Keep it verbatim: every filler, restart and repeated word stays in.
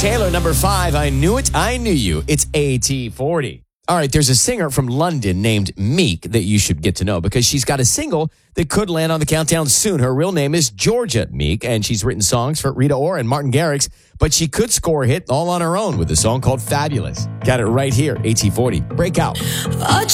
Taylor, number five. I knew it. I knew you. It's A T forty. All right, there's a singer from London named Meek that you should get to know because she's got a single that could land on the countdown soon. Her real name is Georgia Meek, and she's written songs for Rita Ora and Martin Garrix, but she could score a hit all on her own with a song called Fabulous. Got it right here, A T forty. Breakout. Thought